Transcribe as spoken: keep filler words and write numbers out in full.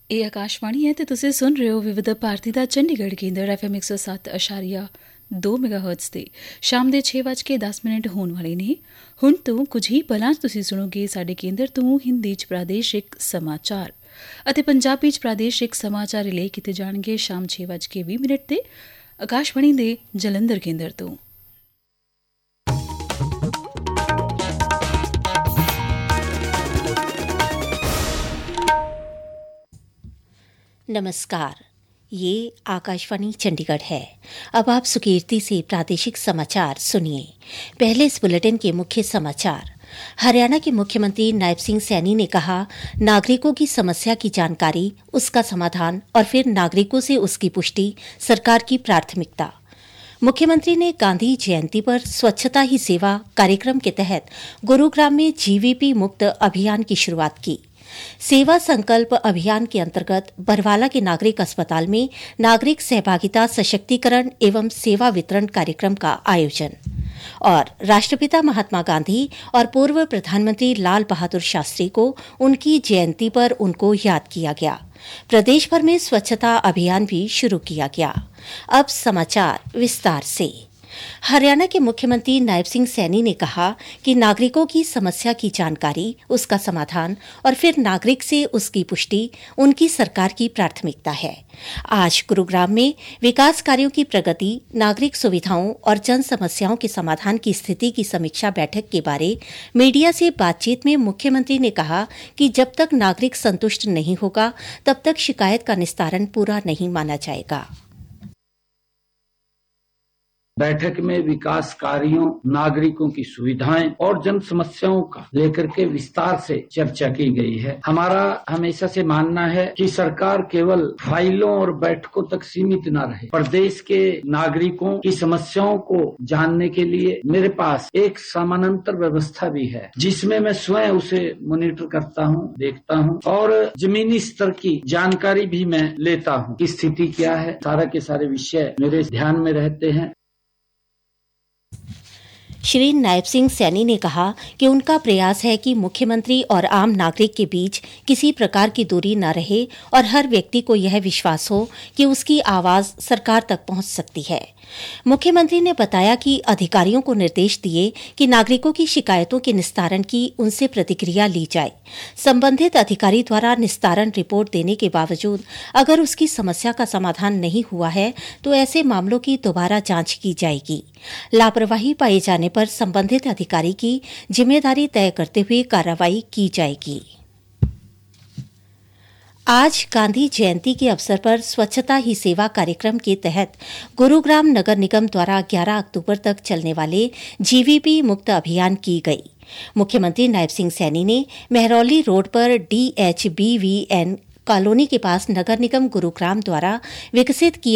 ਇਹ ਆਕਾਸ਼ਵਾਣੀ ਹੈ ਤੇ ਤੁਸੀਂ ਸੁਣ ਰਹੇ ਹੋ ਵਿਵਿਧ ਭਾਰਤੀ ਦਾ ਚੰਡੀਗੜ੍ਹ ਕੇਂਦਰ ਐਫਐਮ ਇੱਕ ਸੌ ਸੱਤ ਦਸ਼ਮਲਵ ਦੋ ਮੈਗਾਹਰਟਜ਼ ਤੇ ਸ਼ਾਮ ਦੇ ਛੇ ਵੱਜ ਕੇ ਦਸ ਮਿੰਟ ਹੋਣ ਵਾਲੇ ਨੇ। ਹੁਣ ਤੋਂ ਕੁਝ ਹੀ ਪਲਾਂ 'ਚ ਤੁਸੀਂ ਸੁਣੋਗੇ ਸਾਡੇ ਕੇਂਦਰ ਤੋਂ ਹਿੰਦੀ 'ਚ ਪ੍ਰਾਦੇਸ਼ਿਕ ਸਮਾਚਾਰ ਅਤੇ ਪੰਜਾਬੀ 'ਚ ਪ੍ਰਾਦੇਸ਼ਿਕ ਸਮਾਚਾਰ ਰਿਲੇ ਕੀਤੇ ਜਾਣਗੇ ਸ਼ਾਮ ਛੇ ਵੱਜ ਕੇ ਵੀਹ ਮਿੰਟ ਤੇ ਆਕਾਸ਼ਵਾਣੀ ਦੇ ਜਲੰਧਰ ਕੇਂਦਰ ਤੋਂ। नमस्कार, ये आकाशवाणी चंडीगढ़ है। अब आप सुकीर्ति से प्रादेशिक समाचार सुनिए। पहले इस बुलेटिन के मुख्य समाचार। हरियाणा के मुख्यमंत्री नायब सिंह सैनी ने कहा, नागरिकों की समस्या की जानकारी, उसका समाधान और फिर नागरिकों से उसकी पुष्टि सरकार की प्राथमिकता। मुख्यमंत्री ने गांधी जयंती पर स्वच्छता ही सेवा कार्यक्रम के तहत गुरुग्राम में जीवीपी मुक्त अभियान की शुरुआत की। सेवा संकल्प अभियान के अंतर्गत बरवाला के नागरिक अस्पताल में नागरिक सहभागिता सशक्तिकरण एवं सेवा वितरण कार्यक्रम का आयोजन। और राष्ट्रपिता महात्मा गांधी और पूर्व प्रधानमंत्री लाल बहादुर शास्त्री को उनकी जयंती पर उनको याद किया गया। प्रदेश भर में स्वच्छता अभियान भी शुरू किया गया। अब समाचार विस्तार से। हरियाणा के मुख्यमंत्री नायब सिंह सैनी ने कहा कि नागरिकों की समस्या की जानकारी, उसका समाधान और फिर नागरिक से उसकी पुष्टि उनकी सरकार की प्राथमिकता है। आज गुरुग्राम में विकास कार्यों की प्रगति, नागरिक सुविधाओं और जन समस्याओं के समाधान की स्थिति की समीक्षा बैठक के बारे मीडिया से बातचीत में मुख्यमंत्री ने कहा कि जब तक नागरिक संतुष्ट नहीं होगा तब तक शिकायत का निस्तारण पूरा नहीं माना जाएगा। बैठक में विकास कार्यों, नागरिकों की सुविधाएं और जन समस्याओं का लेकर के विस्तार से चर्चा की गई है। हमारा हमेशा से मानना है कि सरकार केवल फाइलों और बैठकों तक सीमित न रहे। प्रदेश के नागरिकों की समस्याओं को जानने के लिए मेरे पास एक समानांतर व्यवस्था भी है, जिसमें मैं स्वयं उसे मॉनिटर करता हूं, देखता हूं और जमीनी स्तर की जानकारी भी मैं लेता हूं कि स्थिति क्या है। सारा के सारे विषय मेरे ध्यान में रहते हैं। श्री नायब सिंह सैनी ने कहा कि उनका प्रयास है कि मुख्यमंत्री और आम नागरिक के बीच किसी प्रकार की दूरी न रहे और हर व्यक्ति को यह विश्वास हो कि उसकी आवाज सरकार तक पहुंच सकती है। मुख्यमंत्री ने बताया कि अधिकारियों को निर्देश दिए कि नागरिकों की शिकायतों के निस्तारण की उनसे प्रतिक्रिया ली जाए। संबंधित अधिकारी द्वारा निस्तारण रिपोर्ट देने के बावजूद अगर उसकी समस्या का समाधान नहीं हुआ है तो ऐसे मामलों की दोबारा जांच की जाएगी। लापरवाही पाए जाने पर संबंधित अधिकारी की जिम्मेदारी तय करते हुए कार्रवाई की जाएगी। आज गांधी जयंती के अवसर पर स्वच्छता ही सेवा कार्यक्रम के तहत गुरुग्राम नगर निगम द्वारा ग्यारह अक्टूबर तक चलने वाले जीवीपी मुक्त अभियान की गई। मुख्यमंत्री नायब सिंह सैनी ने मेहरौली रोड पर डीएचबीवीएन कॉलोनी के पास नगर निगम गुरुग्राम द्वारा विकसित किए